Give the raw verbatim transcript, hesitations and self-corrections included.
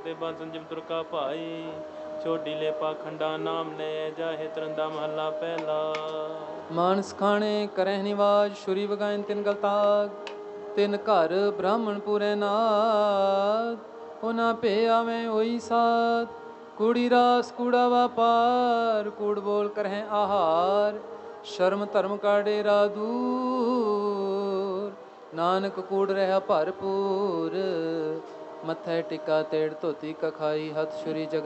ਤੇ ਬੰਦ ਸੰਜਮ ਤੁਰ ਕਾ ਭਾਈ। ਛੋਡੀ ਲੈ ਪਾਖੰਡਾ ਨਾਮ ਨੇ ਜਾਹੇ ਤਰੰਦਾ ਮਹੱਲਾ ਪਹਿਲਾ। ਮਾਨਸ ਖਾਣੇ ਕਰਹਿ ਨਿਵਾਜ ਸ਼ੁਰੀ ਵਗਾਇਨ ਤਿਨ ਗਲਤਾਗ। ਤਿਨ ਘਰ ਬ੍ਰਾਹਮਣ ਪੂਰੇ ਨਾਦ ਉਹਨਾਂ ਭੇ ਆਵੇਂ ਹੋਈ ਸਾਧ। ਕੂੜੀ ਰਾਸ ਕੂੜਾ ਵਾਪਾਰ ਕੂੜ ਬੋਲ ਕਰਹਿ ਆਹਾਰ। ਸ਼ਰਮ ਧਰਮ ਕਾ ਡੇਰਾ ਦੂਰ ਨਾਨਕ ਕੂੜ ਰਿਹਾ ਭਰਪੂਰ। ਮੱਥੇ ਟਿਕਾ ਤੇੜ ਧੋਤੀ ਕਖਾਈ ਹੱਥ ਛੁਰੀ ਜਗ